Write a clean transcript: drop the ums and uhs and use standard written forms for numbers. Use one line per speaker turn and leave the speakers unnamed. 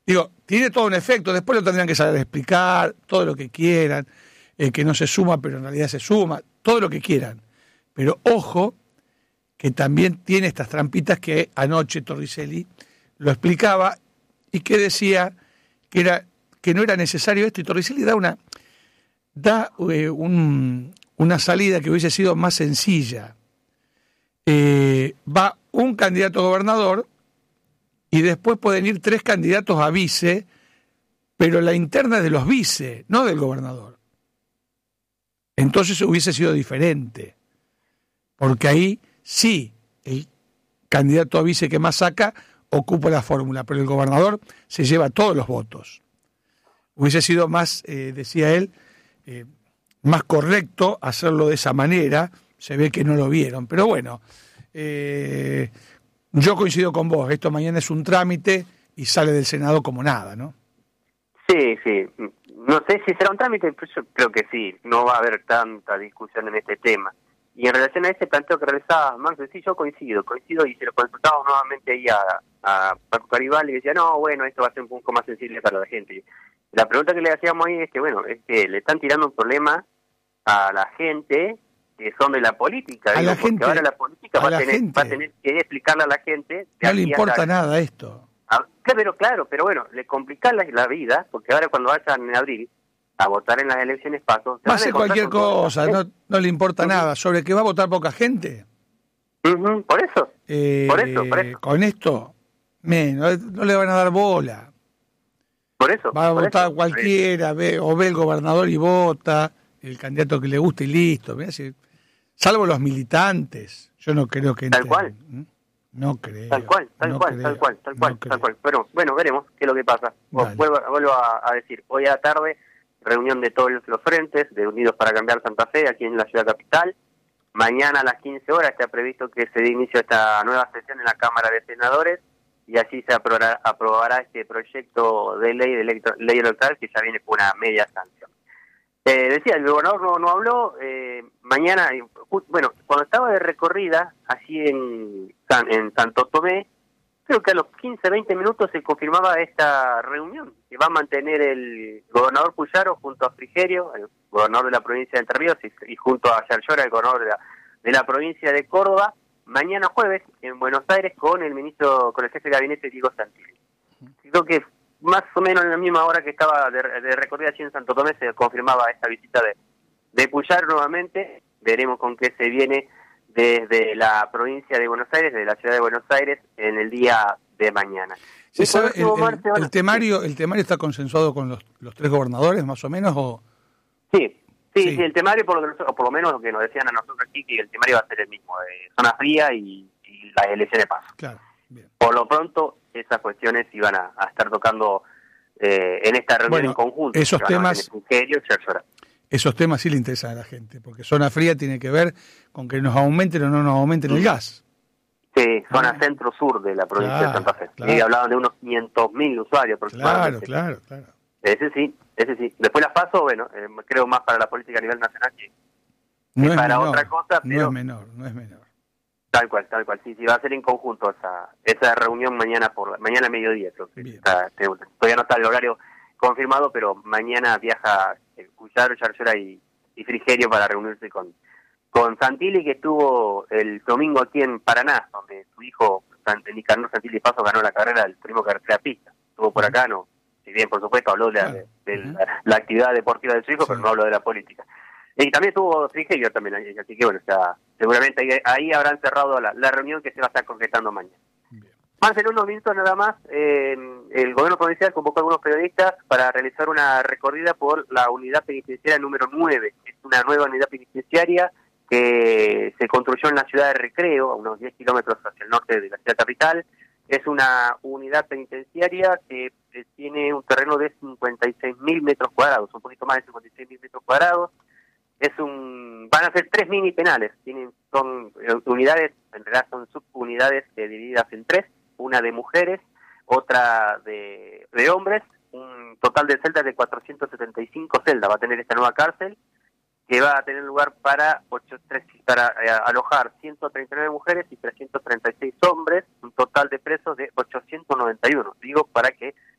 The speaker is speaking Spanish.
Digo, tiene todo un efecto, después lo tendrían que saber explicar, todo lo que quieran, que no se suma, pero en realidad se suma, todo lo que quieran. Pero ojo, que también tiene estas trampitas que anoche Torricelli lo explicaba y que decía que no era necesario esto, y Torricelli da una salida que hubiese sido más sencilla. Va un candidato a gobernador y después pueden ir 3 candidatos a vice, pero la interna es de los vice, no del gobernador. Entonces hubiese sido diferente, porque ahí sí, el candidato a vice que más saca ocupa la fórmula, pero el gobernador se lleva todos los votos. Hubiese sido más, decía él, más correcto hacerlo de esa manera. Se ve que no lo vieron, pero bueno, yo coincido con vos, esto mañana es un trámite y sale del Senado como nada, ¿no?
Sí, no sé si será un trámite, pero yo creo que sí, no va a haber tanta discusión en este tema. Y en relación a ese planteo que realizaba Marcos, sí, yo coincido y se lo consultamos nuevamente ahí a Paco Caribal y decía, no, bueno, esto va a ser un poco más sensible para la gente. Y la pregunta que le hacíamos ahí es que le están tirando un problema a la gente que son de la política, porque ahora la política va a tener que explicarle a la gente.
No le importa nada esto.
Claro, pero bueno, le complica la vida, porque ahora cuando vayan en abril a votar en las elecciones PASO...
Va a hacer cualquier cosa, no le importa nada. ¿Sobre que va a votar poca gente?
Por eso.
Con esto, no le van a dar bola.
Por eso.
Va a votar cualquiera, ve el gobernador y vota, el candidato que le guste y listo. Salvo los militantes, yo no creo que...
Tal cual.
No creo.
Tal cual. Pero bueno, veremos qué es lo que pasa. Vuelvo a decir, hoy a la tarde, reunión de todos los frentes de Unidos para Cambiar Santa Fe, aquí en la ciudad capital. Mañana a las 15 horas está previsto que se dé inicio a esta nueva sesión en la Cámara de Senadores y así se aprobará este proyecto de ley electoral que ya viene con una media sanción. Decía, el gobernador no habló. Mañana, cuando estaba de recorrida, así en Santo Tomé, creo que a los 15-20 minutos se confirmaba esta reunión que va a mantener el gobernador Puyaro junto a Frigerio, el gobernador de la provincia de Entre Ríos, y junto a Yarlora, el gobernador de la provincia de Córdoba, mañana jueves en Buenos Aires con el jefe de gabinete Diego Santilli. Creo que más o menos en la misma hora que estaba de recorrida allí en Santo Tomé se confirmaba esta visita de Puyaro nuevamente. Veremos con qué se viene desde la provincia de Buenos Aires, desde la ciudad de Buenos Aires, en el día de mañana.
¿Se sabe, el temario está consensuado con los 3 gobernadores, más o menos?
Sí, el temario, por lo menos lo que nos decían a nosotros aquí, que el temario va a ser el mismo, de zona fría y las elecciones de paso.
Claro, bien.
Por lo pronto, esas cuestiones iban a estar tocando en esta reunión en conjunto.
Esos temas sí le interesan a la gente, porque zona fría tiene que ver con que nos aumenten o no nos aumenten el gas.
Sí, zona centro-sur de la provincia de Santa Fe. Y hablaban de unos 500.000 usuarios aproximadamente.
Claro.
Ese sí. Después las paso, creo más para la política a nivel nacional que para otra cosa. Pero
no es menor.
Tal cual. Sí, va a ser en conjunto esa reunión mañana a mediodía. Entonces, todavía no está el horario confirmado, pero mañana viaja Puyaro, Yarlora y Frigerio para reunirse con Santilli, que estuvo el domingo aquí en Paraná, donde su hijo Nicanor Santilli Paso ganó la carrera del turismo carretera pista. Estuvo por acá, si bien por supuesto habló de la actividad deportiva de su hijo, pero no habló de la política. Y también estuvo Frigerio también, así que seguramente ahí habrán cerrado la reunión que se va a estar concretando mañana. Más en unos minutos nada más, el gobierno provincial convocó a algunos periodistas para realizar una recorrida por la unidad penitenciaria número 9. Es una nueva unidad penitenciaria que se construyó en la ciudad de Recreo, a unos 10 kilómetros hacia el norte de la ciudad capital. Es una unidad penitenciaria que tiene un terreno de 56.000 metros cuadrados, un poquito más de 56.000 metros cuadrados. Van a ser 3 mini penales, son unidades, en realidad son subunidades divididas en 3, una de mujeres, otra de hombres, un total de celdas de 475 celdas va a tener esta nueva cárcel, que va a tener lugar para alojar 139 mujeres y 336 hombres, un total de presos de 891. Digo, para que